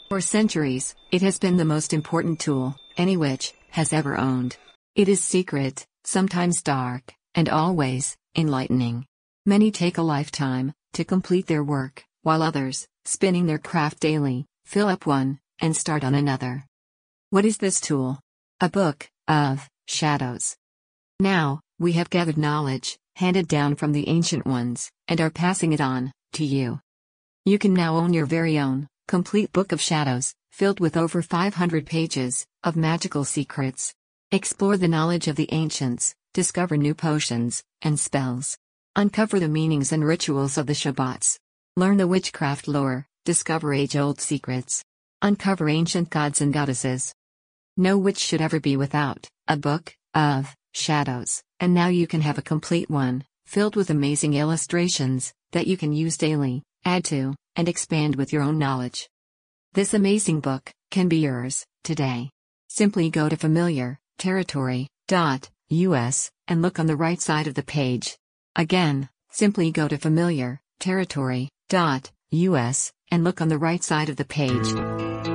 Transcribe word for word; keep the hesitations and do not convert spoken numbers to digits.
For centuries, it has been the most important tool any witch has ever owned. It is secret, sometimes dark, and always enlightening. Many take a lifetime to complete their work, while others, spinning their craft daily, fill up one and start on another. What is this tool? A book of shadows. Now, we have gathered knowledge, handed down from the ancient ones, and are passing it on to you. You can now own your very own complete book of shadows, filled with over five hundred pages of magical secrets. Explore the knowledge of the ancients, discover new potions and spells. Uncover the meanings and rituals of the Shabbats. Learn the witchcraft lore, discover age-old secrets. Uncover ancient gods and goddesses. No witch should ever be without a book of shadows, and now you can have a complete one, filled with amazing illustrations that you can use daily, add to, and expand with your own knowledge. This amazing book can be yours today. Simply go to familiar territory dot U S and look on the right side of the page. Again, simply go to familiar territory dot U S and look on the right side of the page.